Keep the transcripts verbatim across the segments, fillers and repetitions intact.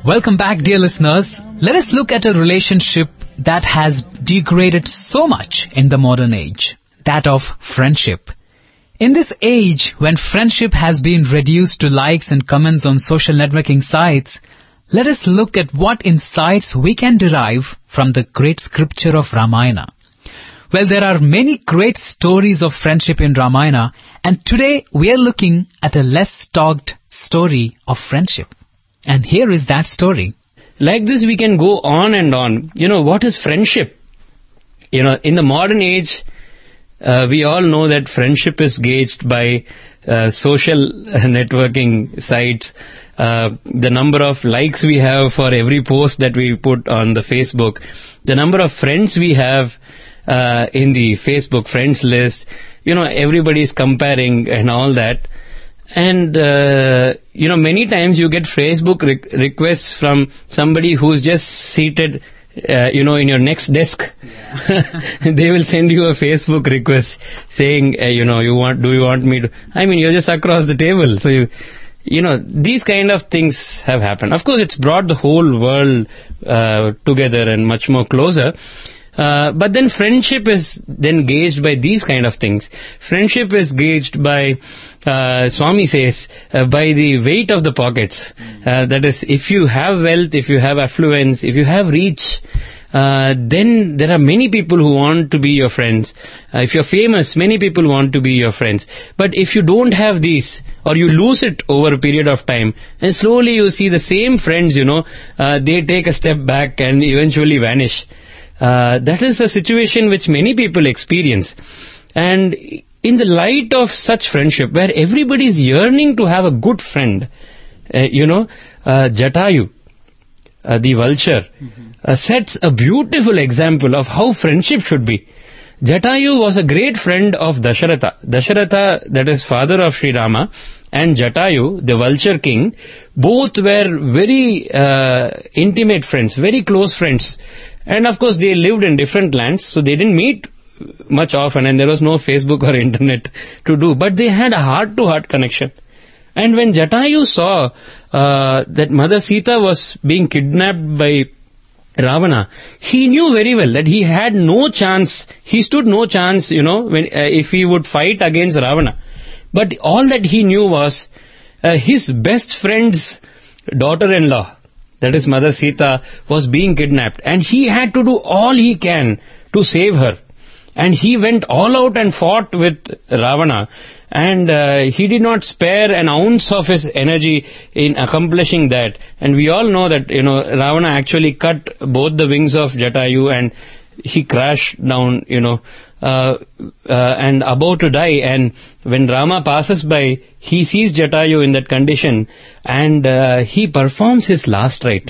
Welcome back, dear listeners. Let us look at a relationship that has degraded so much in the modern age, that of friendship. In this age, when friendship has been reduced to likes and comments on social networking sites, let us look at what insights we can derive from the great scripture of Ramayana. Well, there are many great stories of friendship in Ramayana, and today we are looking at a less talked story of friendship. And here is that story. Like this, we can go on and on. You know, what is friendship? You know, in the modern age, uh, we all know that friendship is gauged by uh, social networking sites, uh, the number of likes we have for every post that we put on the Facebook, the number of friends we have uh, in the Facebook friends list. You know, everybody is comparing and all that. And, uh, you know, many times you get Facebook re- requests from somebody who's just seated, uh, you know, in your next desk. Yeah. They will send you a Facebook request saying, uh, you know, you want, do you want me to, I mean, you're just across the table. So, you, you know, these kind of things have happened. Of course, it's brought the whole world, uh, together and much more closer. Uh, but then friendship is then gauged by these kind of things. Friendship is gauged by, uh, Swami says, uh, by the weight of the pockets. Uh, that is, if you have wealth, if you have affluence, if you have reach, uh, then there are many people who want to be your friends. Uh, if you're famous, many people want to be your friends. But if you don't have these, or you lose it over a period of time, and slowly you see the same friends, you know, uh, they take a step back and eventually vanish. Uh, that is a situation which many people experience. And in the light of such friendship, where everybody is yearning to have a good friend, uh, you know, uh, Jatayu, uh, the vulture, mm-hmm. uh, sets a beautiful example of how friendship should be. Jatayu was a great friend of Dasharatha. Dasharatha, that is father of Sri Rama, and Jatayu, the vulture king, both were very uh, intimate friends, very close friends. And of course, they lived in different lands, so they didn't meet much often, and there was no Facebook or internet to do. But they had a heart-to-heart connection. And when Jatayu saw uh, that Mother Sita was being kidnapped by Ravana, he knew very well that he had no chance. He stood no chance, you know, when uh, if he would fight against Ravana. But all that he knew was uh, his best friend's daughter-in-law, that is Mother Sita, was being kidnapped. And he had to do all he can to save her. And he went all out and fought with Ravana. And uh, he did not spare an ounce of his energy in accomplishing that. And we all know that, you know, Ravana actually cut both the wings of Jatayu and he crashed down, you know, uh, uh, and about to die. And when Rama passes by, he sees Jatayu in that condition and uh, he performs his last rite.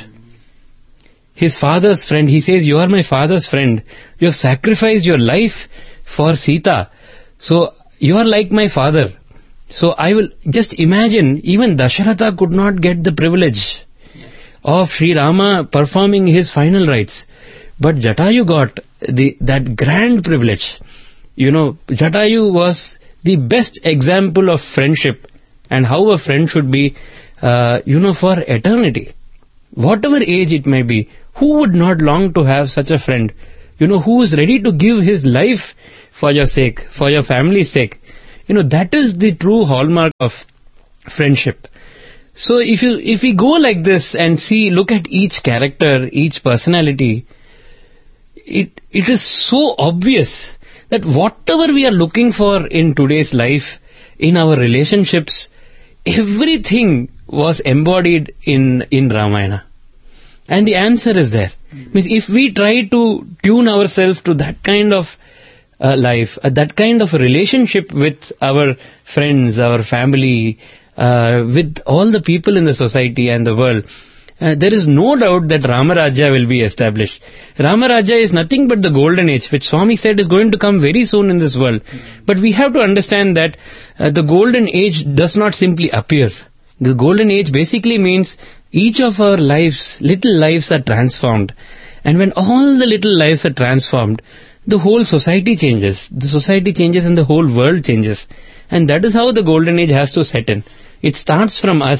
His father's friend, he says, you are my father's friend. You have sacrificed your life for Sita. So you are like my father. So I will just imagine, even Dasharatha could not get the privilege of Sri Rama performing his final rites. But Jatayu got the that grand privilege. You know, Jatayu was the best example of friendship and how a friend should be, uh, you know, for eternity. Whatever age it may be, who would not long to have such a friend? You know, who is ready to give his life for your sake, for your family's sake. You know, that is the true hallmark of friendship. So if you, if we go like this and see, look at each character, each personality, it, it is so obvious that whatever we are looking for in today's life, in our relationships, everything was embodied in, in Ramayana. And the answer is there. Mm-hmm. Means if we try to tune ourselves to that kind of uh, life, uh, that kind of a relationship with our friends, our family, uh, with all the people in the society and the world, uh, there is no doubt that Ramarajya will be established. Ramarajya is nothing but the golden age, which Swami said is going to come very soon in this world. Mm-hmm. But we have to understand that uh, the golden age does not simply appear. The golden age basically means each of our lives, little lives are transformed. And when all the little lives are transformed, the whole society changes. The society changes and the whole world changes. And that is how the golden age has to set in. It starts from us.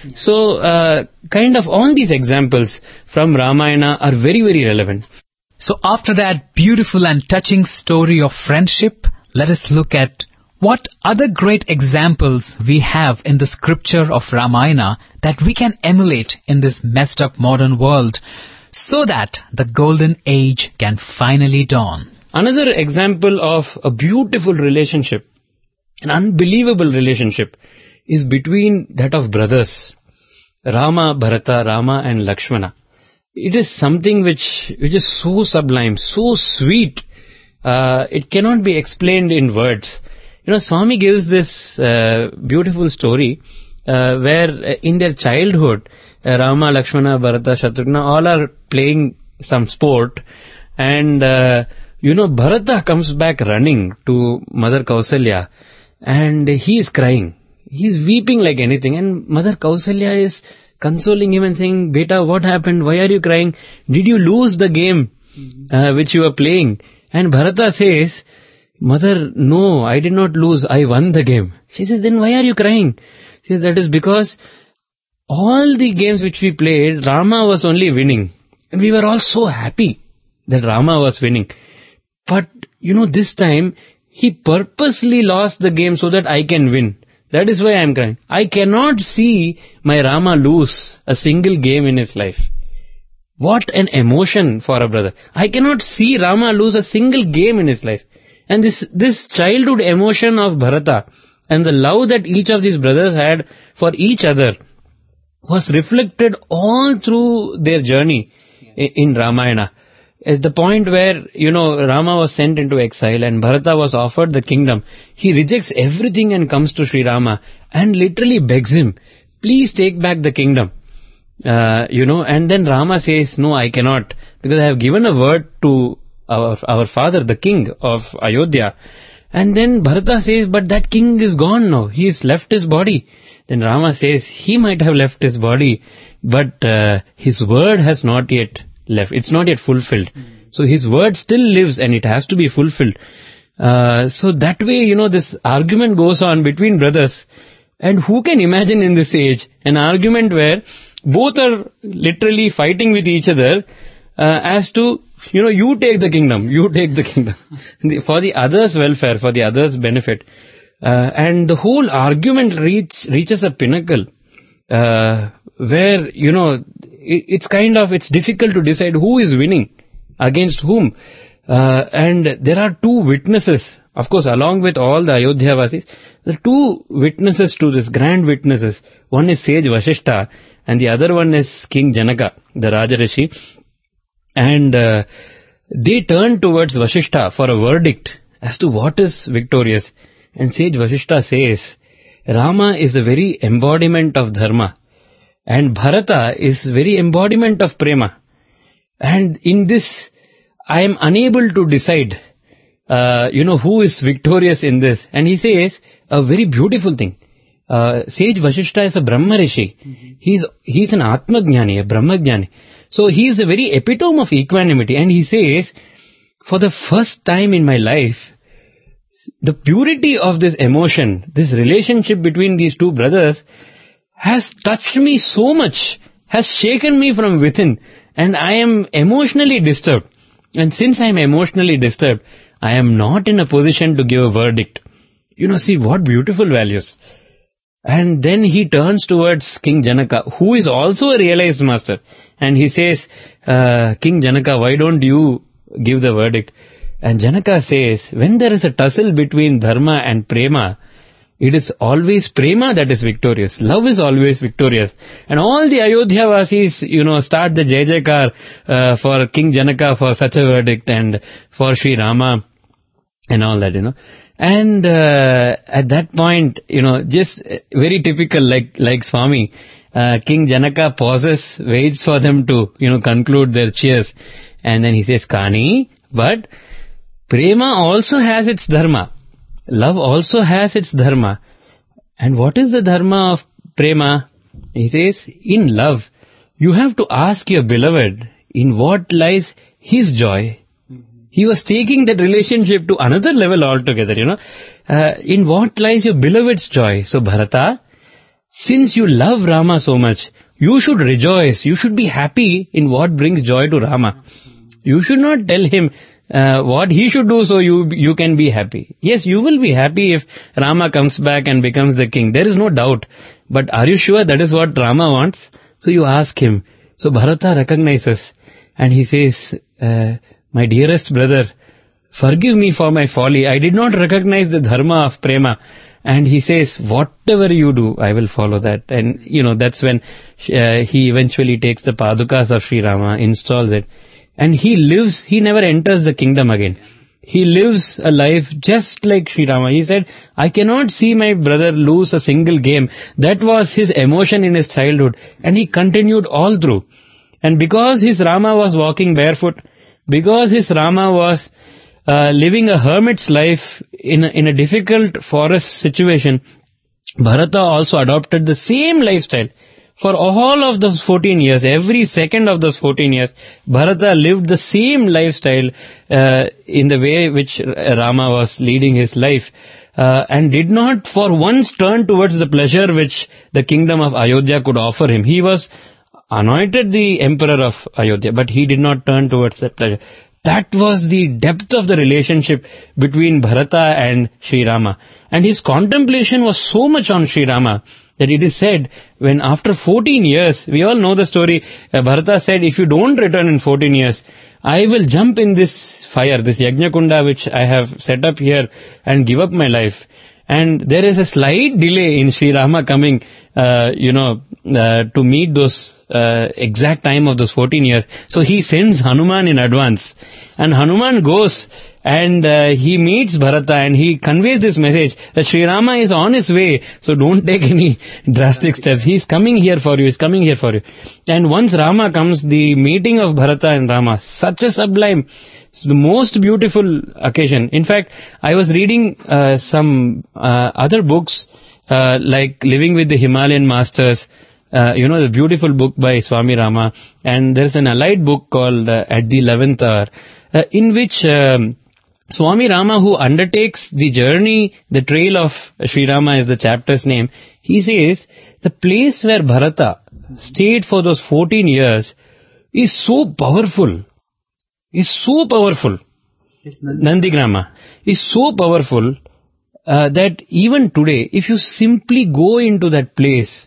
So, uh, kind of all these examples from Ramayana are very, very relevant. So after that beautiful and touching story of friendship, let us look at what other great examples we have in the scripture of Ramayana that we can emulate in this messed up modern world so that the golden age can finally dawn. Another example of a beautiful relationship, an unbelievable relationship, is between that of brothers, Rama, Bharata, Rama and Lakshmana. It is something which, which is so sublime, so sweet. Uh, it cannot be explained in words. You know, Swami gives this uh, beautiful story uh, where uh, in their childhood, uh, Rama, Lakshmana, Bharata, Shatrughna all are playing some sport, and uh, you know, Bharata comes back running to Mother Kausalya and he is crying. He is weeping like anything, and Mother Kausalya is consoling him and saying, "Beta, what happened? Why are you crying? Did you lose the game uh, which you were playing?" And Bharata says, "Mother, no, I did not lose. I won the game." She says, "Then why are you crying?" She says, "That is because all the games which we played, Rama was only winning. And we were all so happy that Rama was winning. But, you know, this time, he purposely lost the game so that I can win. That is why I am crying. I cannot see my Rama lose a single game in his life." What an emotion for a brother. I cannot see Rama lose a single game in his life. And this, this childhood emotion of Bharata and the love that each of these brothers had for each other was reflected all through their journey in Ramayana. At the point where, you know, Rama was sent into exile and Bharata was offered the kingdom, he rejects everything and comes to Sri Rama and literally begs him, "Please take back the kingdom." Uh, you know, and then Rama says, "No, I cannot, because I have given a word to our, our father, the king of Ayodhya." And then Bharata says, "But that king is gone now. He has left his body." Then Rama says, "He might have left his body, but uh, his word has not yet left. It's not yet fulfilled. Mm-hmm. So his word still lives and it has to be fulfilled." Uh, so that way, you know, this argument goes on between brothers. And who can imagine in this age an argument where both are literally fighting with each other uh, as to, you know, you take the kingdom, you take the kingdom for the other's welfare, for the other's benefit. Uh, and the whole argument reach, reaches a pinnacle uh, where, you know, it, it's kind of, it's difficult to decide who is winning against whom. Uh, and there are two witnesses, of course, along with all the Ayodhya Vasis, there are two witnesses to this, grand witnesses. One is sage Vasishtha and the other one is King Janaka, the Rajarishi. And uh, they turn towards Vasishtha for a verdict as to what is victorious. And sage Vasishtha says, Rama is the very embodiment of dharma and Bharata is very embodiment of prema. And in this, I am unable to decide, uh, you know, who is victorious in this. And he says a very beautiful thing. Uh, sage Vasishtha is a Brahma Rishi. Mm-hmm. He's, he's an Atma Jnani, a Brahma Jnani. So he is a very epitome of equanimity. And he says, for the first time in my life, the purity of this emotion, this relationship between these two brothers has touched me so much, has shaken me from within, and I am emotionally disturbed. And since I am emotionally disturbed, I am not in a position to give a verdict. You know, see what beautiful values. And then he turns towards King Janaka, who is also a realized master. And he says, uh, King Janaka, why don't you give the verdict? And Janaka says, when there is a tussle between dharma and prema, it is always prema that is victorious. Love is always victorious. And all the Ayodhya Vasis, you know, start the Jai Jaikar uh, for King Janaka for such a verdict and for Sri Rama and all that, you know. And uh, at that point, you know, just very typical like, like Swami, uh, King Janaka pauses, waits for them to, you know, conclude their cheers. And then he says, Kani, but prema also has its dharma. Love also has its dharma. And what is the dharma of prema? He says, in love, you have to ask your beloved in what lies his joy. Mm-hmm. He was taking that relationship to another level altogether, you know. Uh, in what lies your beloved's joy? So Bharata, since you love Rama so much, you should rejoice. You should be happy in what brings joy to Rama. You should not tell him uh, what he should do so you you can be happy. Yes, you will be happy if Rama comes back and becomes the king. There is no doubt. But are you sure that is what Rama wants? So you ask him. So Bharata recognizes and he says, uh, my dearest brother, forgive me for my folly. I did not recognize the dharma of prema. And he says, whatever you do, I will follow that. And, you know, that's when uh, he eventually takes the padukas of Sri Rama, installs it. And he lives, he never enters the kingdom again. He lives a life just like Sri Rama. He said, I cannot see my brother lose a single game. That was his emotion in his childhood. And he continued all through. And because his Rama was walking barefoot, because his Rama was uh, living a hermit's life in a, in a difficult forest situation, Bharata also adopted the same lifestyle. For all of those fourteen years, every second of those fourteen years, Bharata lived the same lifestyle uh, in the way which Rama was leading his life, uh, and did not for once turn towards the pleasure which the kingdom of Ayodhya could offer him. He was anointed the emperor of Ayodhya, but he did not turn towards that pleasure. That was the depth of the relationship between Bharata and Sri Rama. And his contemplation was so much on Sri Rama that it is said, when after fourteen years, we all know the story, uh, Bharata said, if you don't return in fourteen years, I will jump in this fire, this Yajna-kunda which I have set up here and give up my life. And there is a slight delay in Sri Rama coming, uh, you know, uh, to meet those uh, exact time of those fourteen years. So he sends Hanuman in advance. And Hanuman goes and uh, he meets Bharata and he conveys this message that Sri Rama is on his way. So don't take any drastic steps. He's coming here for you. He's coming here for you. And once Rama comes, the meeting of Bharata and Rama, such a sublime, it's the most beautiful occasion. In fact, I was reading uh, some uh, other books uh, like Living with the Himalayan Masters, uh, you know, the beautiful book by Swami Rama. And there's an allied book called uh, At the Eleventh Hour, uh, in which um, Swami Rama, who undertakes the journey, the trail of Sri Rama is the chapter's name, he says the place where Bharata stayed for those fourteen years is so powerful. Is so powerful. Nandigrama is so powerful uh, that even today, if you simply go into that place,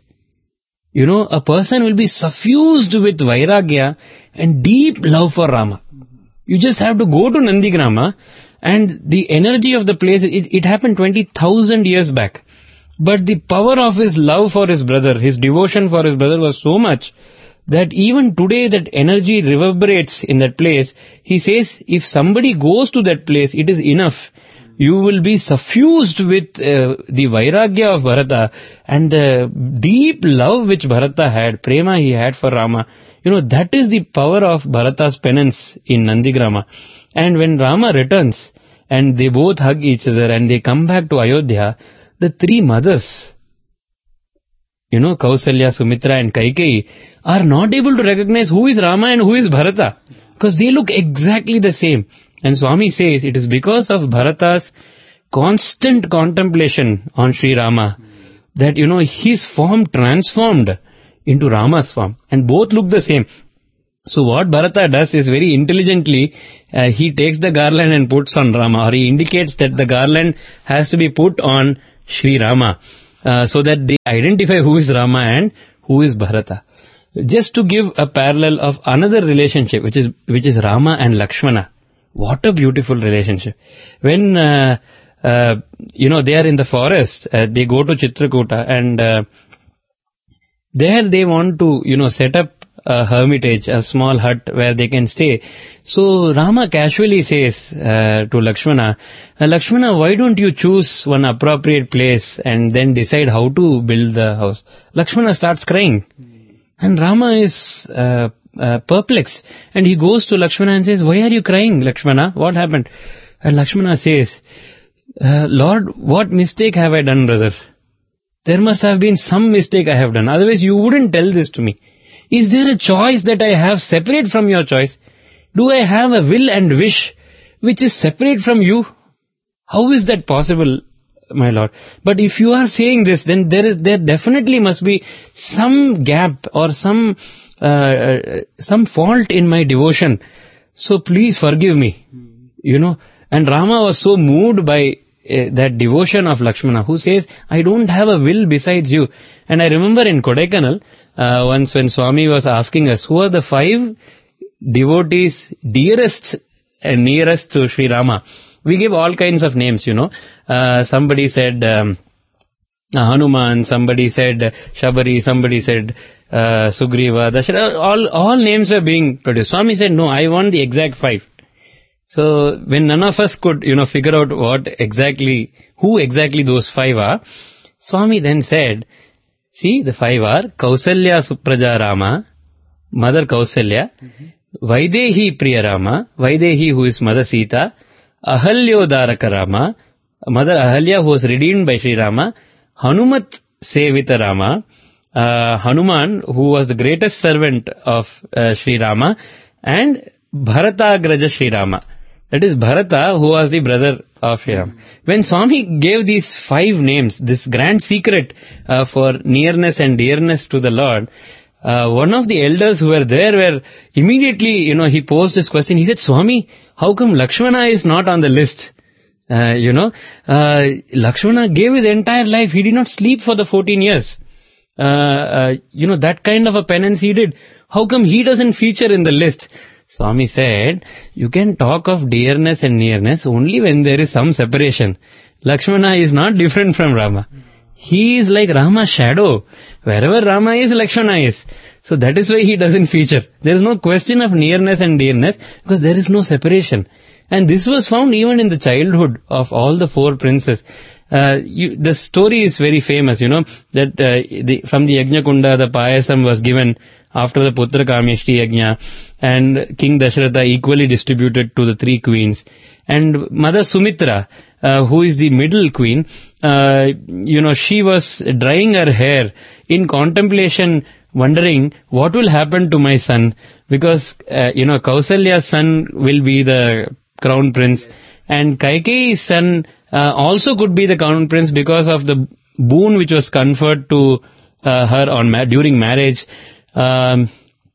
you know, a person will be suffused with vairagya and deep love for Rama. You just have to go to Nandigrama, and the energy of the place, it, it happened twenty thousand years back. But the power of his love for his brother, his devotion for his brother was so much that even today that energy reverberates in that place. He says, if somebody goes to that place, it is enough. You will be suffused with uh, the vairagya of Bharata and the deep love which Bharata had, prema he had for Rama. You know, that is the power of Bharata's penance in Nandigrama. And when Rama returns and they both hug each other and they come back to Ayodhya, the three mothers, you know, Kausalya, Sumitra and Kaikeyi, are not able to recognize who is Rama and who is Bharata, because they look exactly the same. And Swami says it is because of Bharata's constant contemplation on Sri Rama that, you know, his form transformed into Rama's form, and both look the same. So what Bharata does is very intelligently, uh, he takes the garland and puts on Rama, or he indicates that the garland has to be put on Sri Rama, uh, so that they identify who is Rama and who is Bharata. Just to give a parallel of another relationship, which is which is Rama and Lakshmana. What a beautiful relationship. When, uh, uh, you know, they are in the forest, uh, they go to Chitrakuta, and uh, there they want to, you know, set up a hermitage, a small hut where they can stay. So Rama casually says uh, to Lakshmana, Lakshmana, why don't you choose one appropriate place and then decide how to build the house? Lakshmana starts crying. And Rama is uh, uh, perplexed. And he goes to Lakshmana and says, why are you crying, Lakshmana? What happened? And Lakshmana says, uh, Lord, what mistake have I done, brother? There must have been some mistake I have done. Otherwise you wouldn't tell this to me. Is there a choice that I have separate from your choice? Do I have a will and wish which is separate from you? How is that possible, my lord. But if you are saying this, then there is, there definitely must be some gap or some, uh, some fault in my devotion. So please forgive me. You know, and Rama was so moved by uh, that devotion of Lakshmana, who says, I don't have a will besides you. And I remember in Kodaikanal, uh, once when Swami was asking us, who are the five devotees dearest and nearest to Sri Rama? We gave all kinds of names, you know. Uh, somebody said um, Hanuman, somebody said Shabari, somebody said uh, Sugriva, Dasharath, all, all names were being produced. Swami said, no, I want the exact five. So when none of us could, you know, figure out what exactly, who exactly those five are, Swami then said, see, the five are Kausalya Supraja Rama, Mother Kausalya, mm-hmm. Vaidehi Priya Rama, Vaidehi who is Mother Sita, Ahalyodharaka Rama, Mother Ahalya who was redeemed by Sri Rama, Hanumat Sevita Rama, uh, Hanuman who was the greatest servant of uh, Sri Rama, and Bharatagraja Sri Rama. That is Bharata, who was the brother of Sri Rama. When Swami gave these five names, this grand secret uh, for nearness and dearness to the Lord, uh, one of the elders who were there were immediately, you know, he posed this question. He said, Swami, how come Lakshmana is not on the list? Uh, you know, uh, Lakshmana gave his entire life. He did not sleep for the fourteen years. Uh, uh, you know, that kind of a penance he did. How come he doesn't feature in the list? Swami said, you can talk of dearness and nearness only when there is some separation. Lakshmana is not different from Rama. He is like Rama's shadow. Wherever Rama is, Lakshmana is. So that is why he doesn't feature. There is no question of nearness and dearness because there is no separation. And this was found even in the childhood of all the four princes. Uh, you, the story is very famous, you know, that uh, the, from the Yajna Kunda, the payasam was given after the Putra Kameshti Yajna, and King Dasharatha equally distributed to the three queens. And Mother Sumitra, uh, who is the middle queen, uh, you know, she was drying her hair in contemplation, wondering what will happen to my son, because, uh, you know, Kausalya's son will be the crown prince, and Kaikeyi's son uh, also could be the crown prince because of the boon which was conferred to uh, her on ma- during marriage. Um,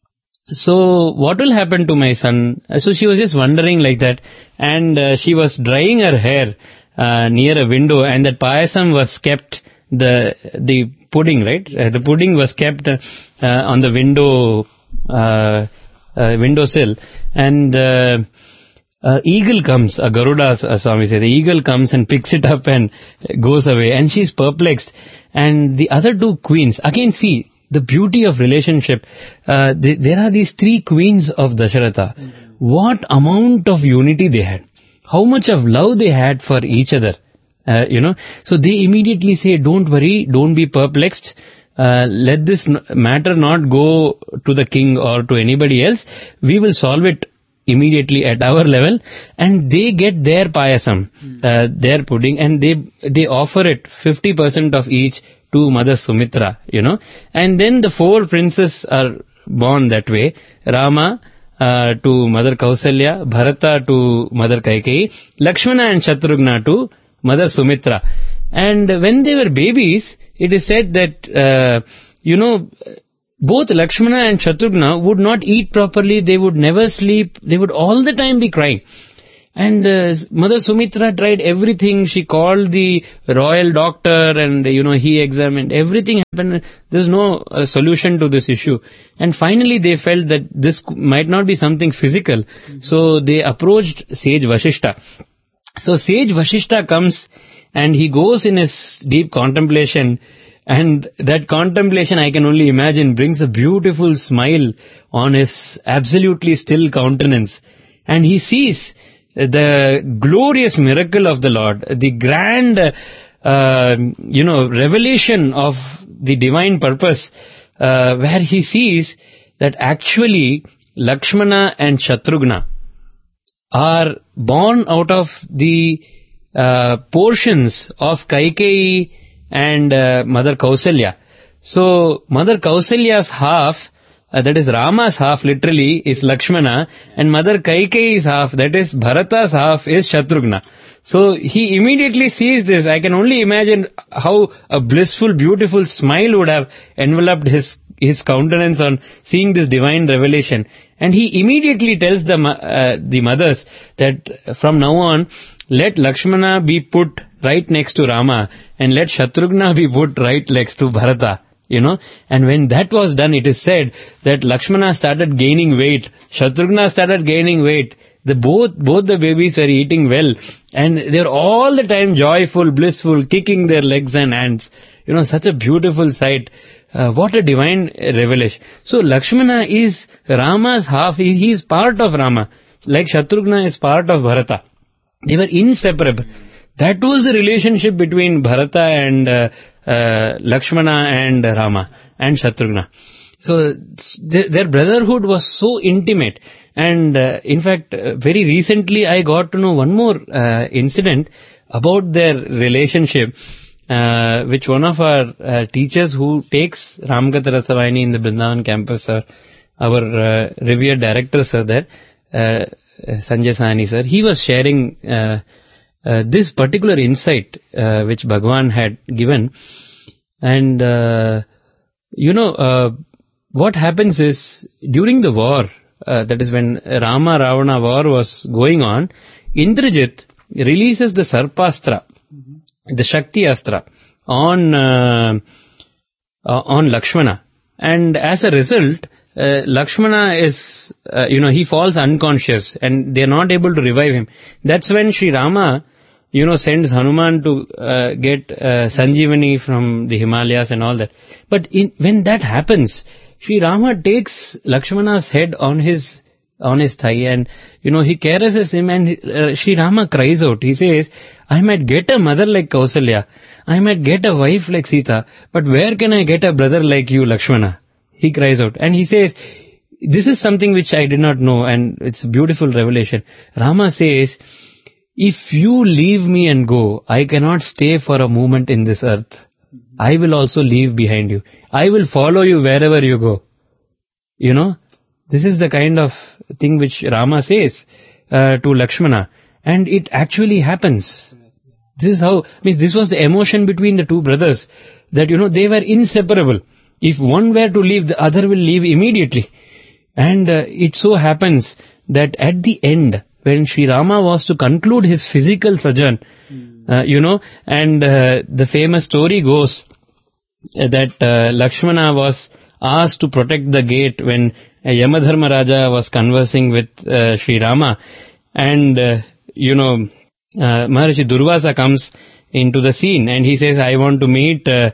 so what will happen to my son? So she was just wondering like that, and uh, she was drying her hair uh, near a window, and that payasam was kept, the the pudding, right? Uh, the pudding was kept uh, on the window uh, uh, windowsill, and uh, uh, eagle comes, a Garuda, uh, Swami says, the eagle comes and picks it up and goes away, and she's perplexed. And the other two queens, again see, the beauty of relationship. Uh, they, there are these three queens of Dasharatha. Mm-hmm. What amount of unity they had. How much of love they had for each other. Uh, you know, so they immediately say, don't worry, don't be perplexed. Uh, let this n- matter not go to the king or to anybody else. We will solve it immediately at our level. And they get their payasam, mm-hmm. uh, their pudding, and they, they offer it fifty percent of each to Mother Sumitra, you know, and then the four princes are born that way. Rama uh, to Mother Kausalya, Bharata to Mother Kaikeyi, Lakshmana and Shatrughna to Mother Sumitra. And when they were babies, it is said that, uh, you know, both Lakshmana and Shatrughna would not eat properly, they would never sleep, they would all the time be crying. And uh, Mother Sumitra tried everything. She called the royal doctor and, you know, he examined. Everything happened. There's no uh, solution to this issue. And finally they felt that this might not be something physical. Mm-hmm. So they approached Sage Vashishta. So Sage Vashishta comes and he goes in his deep contemplation. And that contemplation, I can only imagine, brings a beautiful smile on his absolutely still countenance. And he sees the glorious miracle of the Lord, the grand, uh, you know, revelation of the divine purpose, uh, where he sees that actually Lakshmana and Shatrughna are born out of the uh, portions of Kaikeyi and uh, Mother Kausalya. So Mother Kausalya's half, Uh, that is Rama's half literally is Lakshmana, and Mother Kaikeyi's half, that is Bharata's half, is Shatrughna. So he immediately sees this. I can only imagine how a blissful, beautiful smile would have enveloped his his countenance on seeing this divine revelation. And he immediately tells the uh, the mothers that from now on, let Lakshmana be put right next to Rama and let Shatrughna be put right next to Bharata. You know, and when that was done, it is said that Lakshmana started gaining weight, Shatrughna started gaining weight. The both, both the babies were eating well, and they were all the time joyful, blissful, kicking their legs and hands. You know, such a beautiful sight. Uh, what a divine revelation. So Lakshmana is Rama's half, he, he is part of Rama, like Shatrughna is part of Bharata. They were inseparable. That was the relationship between Bharata and uh, uh, Lakshmana and Rama and Shatrughna. So th- their brotherhood was so intimate. And uh, in fact, uh, very recently I got to know one more uh, incident about their relationship, uh, which one of our uh, teachers who takes Ramakatha Rasavahini in the Vrindavan campus, uh, our uh, revered director sir there, uh, Sanjay Sahni sir, he was sharing uh, uh, this particular insight uh, which Bhagwan had given. And, uh, you know, uh, what happens is during the war, Uh, that is when Rama Ravana war was going on, Indrajit releases the Sarpastra, mm-hmm. the Shakti Astra on uh, uh, on Lakshmana, and as a result, uh, Lakshmana is uh, you know he falls unconscious, and they are not able to revive him. That's when Sri Rama, you know, sends Hanuman to uh, get uh, Sanjeevani from the Himalayas and all that. But in, when that happens, Sri Rama takes Lakshmana's head on his on his thigh, and you know he caresses him, and uh, Sri Rama cries out. He says, "I might get a mother like Kausalya, I might get a wife like Sita, but where can I get a brother like you, Lakshmana?" He cries out, and he says, "This is something which I did not know, and it's a beautiful revelation." Rama says, "If you leave me and go, I cannot stay for a moment in this earth. I will also leave behind you. I will follow you wherever you go." You know, this is the kind of thing which Rama says uh, to Lakshmana, and it actually happens. This is how, means this was the emotion between the two brothers, that, you know, they were inseparable. If one were to leave, the other will leave immediately. And uh, it so happens that at the end, when Sri Rama was to conclude his physical sojourn, uh, you know, and uh, the famous story goes that uh, Lakshmana was asked to protect the gate when uh, Yamadharma Raja was conversing with uh, Sri Rama, and uh, you know uh, Maharishi Durvasa comes into the scene, and he says, "I want to meet uh,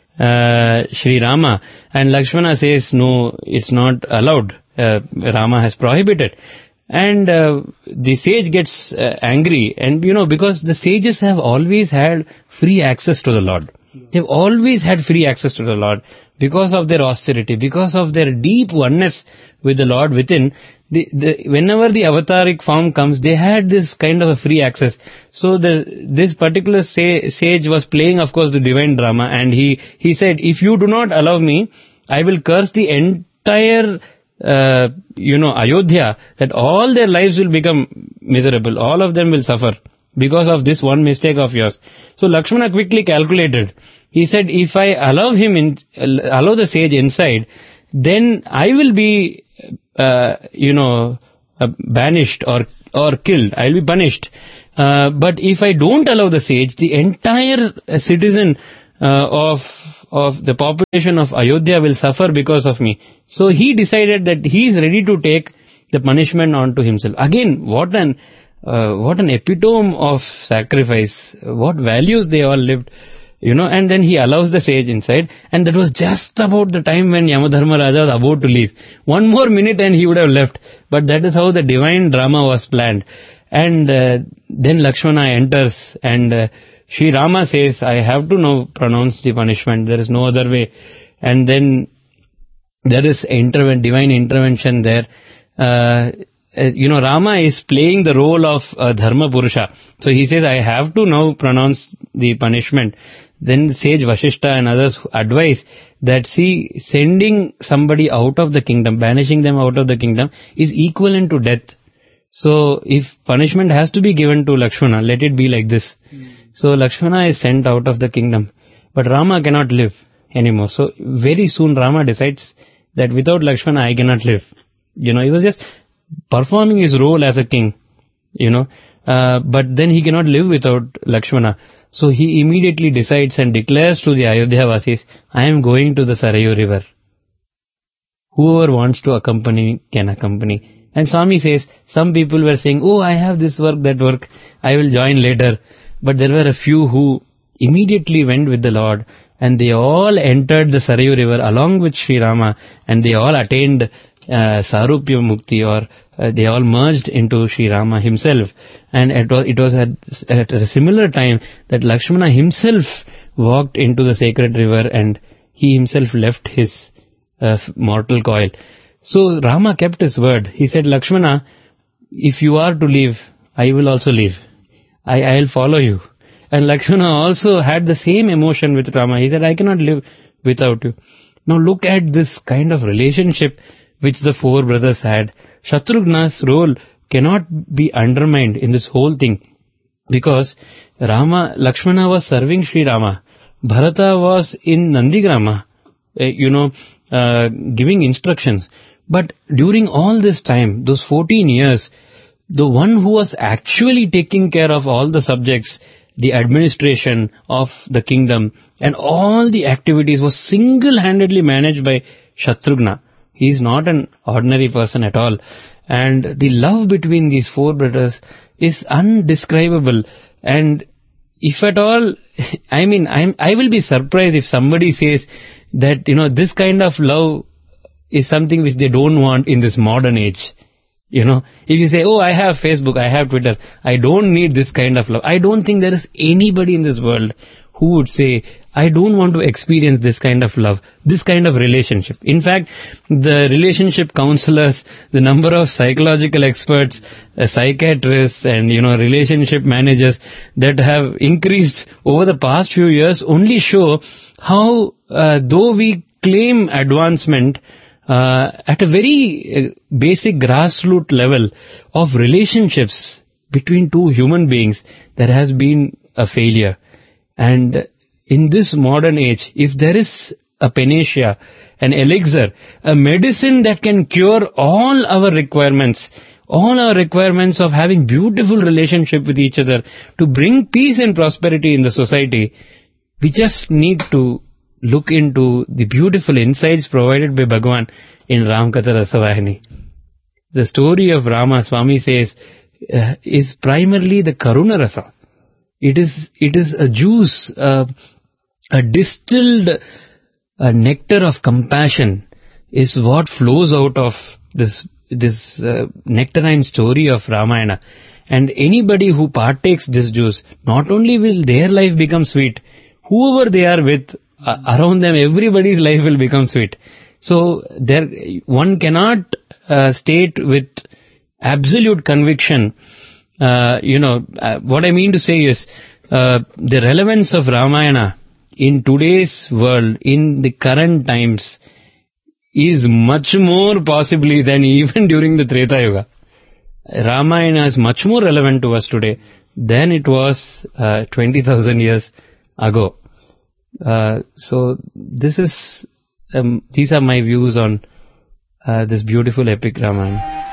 uh, Sri Rama," and Lakshmana says, "No, it's not allowed. Uh, Rama has prohibited." And uh, the sage gets uh, angry, and you know, because the sages have always had free access to the Lord. They've always had free access to the Lord because of their austerity, because of their deep oneness with the Lord within. The, the, whenever the avataric form comes, they had this kind of a free access. So the, this particular sa- sage was playing, of course, the divine drama, and he, he said, "If you do not allow me, I will curse the entire Uh, you know, Ayodhya, that all their lives will become miserable. All of them will suffer because of this one mistake of yours." So Lakshmana quickly calculated. He said, "If I allow him in, uh, allow the sage inside, then I will be, uh, you know, uh, banished or, or killed. I will be punished. Uh, but if I don't allow the sage, the entire uh, citizen uh, of of the population of Ayodhya will suffer because of me." So he decided that he is ready to take the punishment onto himself. Again, what an uh, what an epitome of sacrifice, what values they all lived, you know. And then he allows the sage inside, and that was just about the time when Yamadharma Raja was about to leave. One more minute and he would have left, but that is how the divine drama was planned. And uh, then Lakshmana enters, and uh, Sri Rama says, "I have to now pronounce the punishment. There is no other way." And then there is interven- divine intervention there. Uh, you know, Rama is playing the role of uh, Dharma Purusha. So he says, "I have to now pronounce the punishment." Then sage Vashishta and others advise that, see, sending somebody out of the kingdom, banishing them out of the kingdom, is equivalent to death. So if punishment has to be given to Lakshmana, let it be like this. Mm. So Lakshmana is sent out of the kingdom, but Rama cannot live anymore. So very soon Rama decides that without Lakshmana I cannot live. You know, he was just performing his role as a king, you know, uh, but then he cannot live without Lakshmana. So he immediately decides and declares to the Ayodhya Vasis, I am going to the Sarayu river. Whoever wants to accompany can accompany. And Swami says, some people were saying, oh, I have this work, that work, I will join later. But there were a few who immediately went with the Lord, and they all entered the Sarayu river along with Sri Rama, and they all attained uh, Sarupya Mukti, or uh, they all merged into Sri Rama himself. And it was, it was at, at a similar time that Lakshmana himself walked into the sacred river, and he himself left his uh, mortal coil. So Rama kept his word. He said, Lakshmana, if you are to leave, I will also leave. I, I'll follow you. And Lakshmana also had the same emotion with Rama. He said, I cannot live without you. Now look at this kind of relationship which the four brothers had. Shatrughna's role cannot be undermined in this whole thing, because Rama, Lakshmana was serving Sri Rama. Bharata was in Nandigrama, uh, you know, uh, giving instructions. But during all this time, those fourteen years, the one who was actually taking care of all the subjects, the administration of the kingdom, and all the activities was single-handedly managed by Shatrughna. He is not an ordinary person at all. And the love between these four brothers is undescribable. And if at all, I mean, I'm, I will be surprised if somebody says that, you know, this kind of love is something which they don't want in this modern age. You know, if you say, oh, I have Facebook, I have Twitter, I don't need this kind of love. I don't think there is anybody in this world who would say, I don't want to experience this kind of love, this kind of relationship. In fact, the relationship counselors, the number of psychological experts, uh, psychiatrists, and, you know, relationship managers that have increased over the past few years only show how, uh, though we claim advancement, uh, at a very uh, basic grassroots level of relationships between two human beings, there has been a failure. And in this modern age, if there is a panacea, an elixir, a medicine that can cure all our requirements, all our requirements of having beautiful relationship with each other, to bring peace and prosperity in the society, we just need to look into the beautiful insights provided by Bhagavan in Ramakatha Rasavahini. The story of Rama, Swami says, uh, is primarily the Karuna Rasa. It is, it is a juice, uh, a distilled uh, nectar of compassion is what flows out of this, this uh, nectarine story of Ramayana. And anybody who partakes this juice, not only will their life become sweet, whoever they are with, uh, around them, everybody's life will become sweet. So there, one cannot uh, state with absolute conviction. Uh, you know, uh, what I mean to say is, uh, the relevance of Ramayana in today's world, in the current times, is much more possibly than even during the Treta Yuga. Ramayana is much more relevant to us today than it was uh, twenty thousand years ago. Uh, so this is, um, these are my views on uh, this beautiful epic Ramayana.